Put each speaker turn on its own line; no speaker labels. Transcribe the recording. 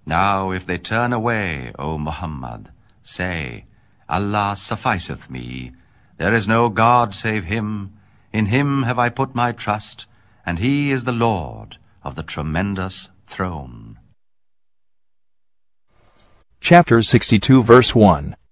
Now if they turn away, O Muhammad, say, Allah sufficeth me. There is no God save Him. In Him have I put my trust, and He is the Lord of the tremendous throne.
Chapter 62, verse 1.